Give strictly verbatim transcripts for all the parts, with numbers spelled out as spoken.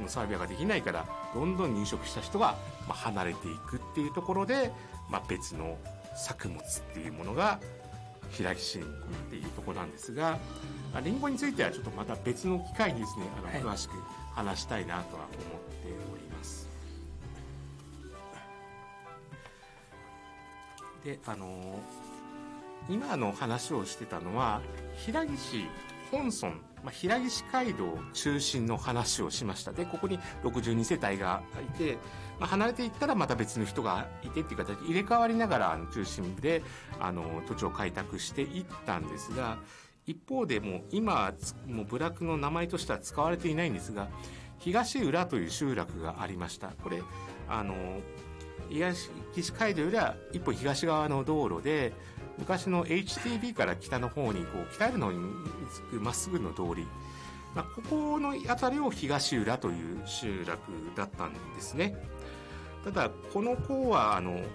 ムサービアができないからどんどん入植した人が、まあ、離れていくっていうところで、まあ、別の作物っていうものが平岸リンゴっていうところなんですが、まあ、リンゴについてはちょっとまた別の機会にですねあの、はい、詳しく話したいなとは思っております。であの今の話をしてたのは平岸本村、まあ、平岸街道中心の話をしました。でここにろくじゅうに世帯がいて、まあ、離れていったらまた別の人がいてっていう形で入れ替わりながらあの中心部であの土地を開拓していったんですが、一方でもう今もう部落の名前としては使われていないんですが、東浦という集落がありました。これあの東岸街道よりは一歩東側の道路で、昔の エイチティービー から北の方にこう北への方につくまっすぐの通り、まあ、ここの辺りを東浦という集落だったんですね。ただこの子はあのもう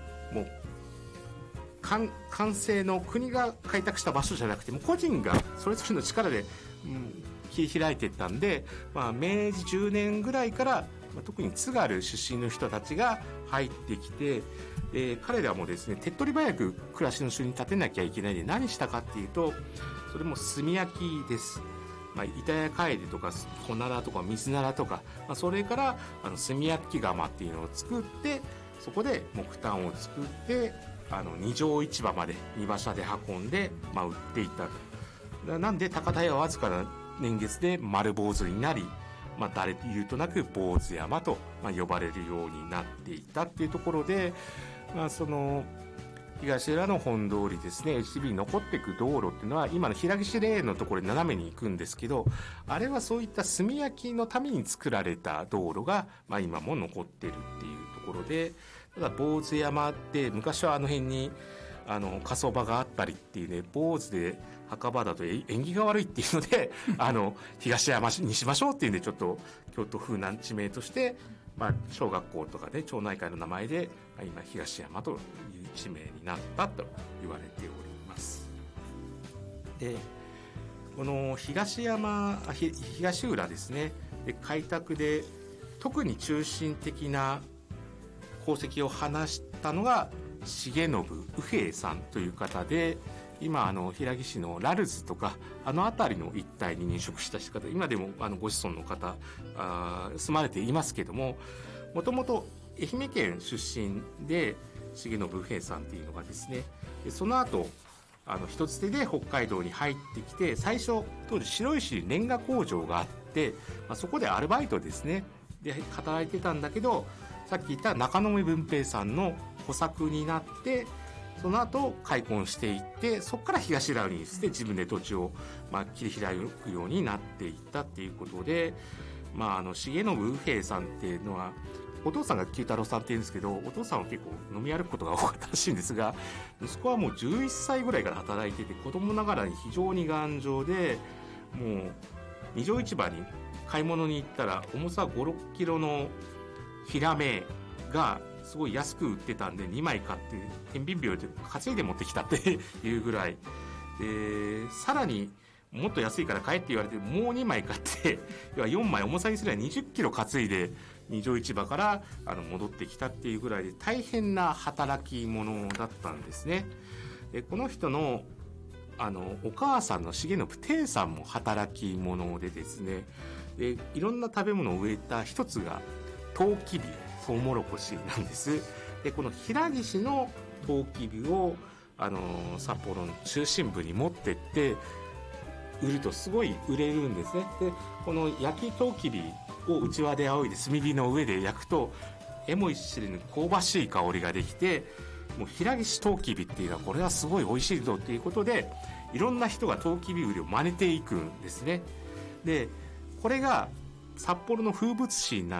完成の国が開拓した場所じゃなくても個人がそれぞれの力で、うん、切り開いていったんで、まあ、明治じゅうねんぐらいからまあ、特に津軽出身の人たちが入ってきて、えー、彼らもですね手っ取り早く暮らしの主に立てなきゃいけないで何したかっていうと、それも炭焼きです。まあ、板谷カエデとかコナラとかミズナラとか、まあ、それからあの炭焼き窯っていうのを作って、そこで木炭を作ってあの二条市場まで荷馬車で運んで、まあ、売っていったと。なんで高田屋はわずかな年月で丸坊主になり、まあ、誰理由となく坊主山と、まあ、呼ばれるようになっていたっていうところで、まあ、その東浦の本通りですね エイチティービー に残っていく道路っていうのは今の平岸霊園のところに斜めに行くんですけど、あれはそういった炭焼きのために作られた道路が、まあ、今も残ってるっていうところで、ただ坊主山って昔はあの辺にあの火葬場があったりっていうね、坊主で墓場だと縁起が悪いっていうのであの東山にしましょうっていうんで、ちょっと京都風な地名として、まあ、小学校とかで町内会の名前で今東山という地名になったと言われております。でこの東山東浦ですね、で開拓で特に中心的な功績を話したのが重信右平さんという方で、今あの平岸のラルズとかあの辺りの一帯に入植した方、今でもあのご子孫の方あ住まれていますけども、もともと愛媛県出身で重信右平さんっていうのがですね、でその後あの人つてで北海道に入ってきて、最初当時白石レンガ工場があって、まあ、そこでアルバイトですねで働いてたんだけど、さっき言った中野文平さんの補作になって、その後開墾していって、そこから東浦にして自分で土地を、まあ、切り開くようになっていったっていうことで、まあ、あの重信右平さんっていうのはお父さんが九太郎さんって言うんですけど、お父さんは結構飲み歩くことが多かったらしいんですが、息子はもうじゅういっさいぐらいから働いてて、子供ながらに非常に頑丈で、もう二条市場に買い物に行ったら重さご、ろっキロのヒラメがすごい安く売ってたんでにまい買って天秤棒で担いで持ってきたっていうぐらいで、さらにもっと安いから買えって言われてもうにまい買って要はよんまい重さにすればにじゅっキロ担いで二条市場からあの戻ってきたっていうぐらいで大変な働き者だったんですね。でこの人のあのお母さんの重信定さんも働き者でですね、でいろんな食べ物を植えた一つがトウキビ、トウモロコシなんです。でこの平岸のトウキビをあの札幌の中心部に持ってって売るとすごい売れるんですね。でこの焼きトウキビを内輪で仰いで炭火の上で焼くとえもい知れぬ香ばしい香りができて、もう平岸トウキビっていうのはこれはすごい美味しいぞっていうことで、いろんな人がトウキビ売りを真似ていくんですね。でこれが札幌の風物詩になって、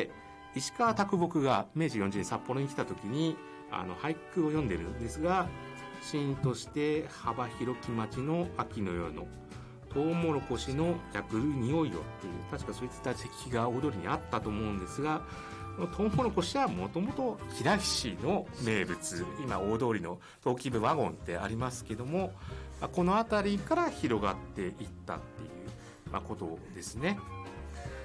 石川啄木が明治よんじゅうねん札幌に来た時にあの俳句を読んでるんですが、シーンとして幅広き町の秋の夜のトウモロコシの焼く匂いよっていう、確かそういった石碑が踊りにあったと思うんですが、トウモロコシはもともと平岸の名物、今大通りのトウキビワゴンってありますけども、この辺りから広がっていったっていう、まあ、ことですね。